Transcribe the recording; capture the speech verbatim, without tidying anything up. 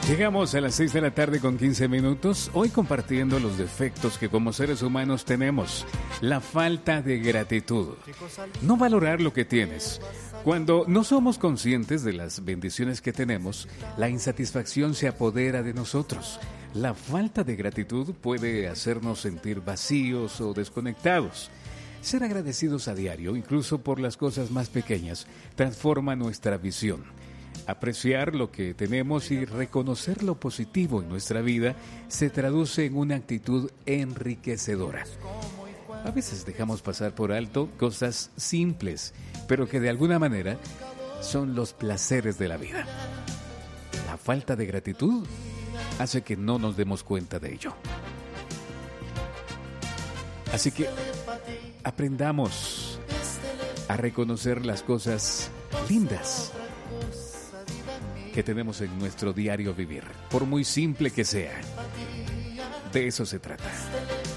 Llegamos a las seis de la tarde con quince minutos, hoy compartiendo los defectos que como seres humanos tenemos. La falta de gratitud. No valorar lo que tienes. Cuando no somos conscientes de las bendiciones que tenemos, la insatisfacción se apodera de nosotros. La falta de gratitud puede hacernos sentir vacíos o desconectados. Ser agradecidos a diario, incluso por las cosas más pequeñas, transforma nuestra visión. Apreciar lo que tenemos y reconocer lo positivo en nuestra vida se traduce en una actitud enriquecedora. A veces dejamos pasar por alto cosas simples, pero que de alguna manera son los placeres de la vida. La falta de gratitud hace que no nos demos cuenta de ello. Así que aprendamos a reconocer las cosas lindas que tenemos en nuestro diario vivir, por muy simple que sea. De eso se trata.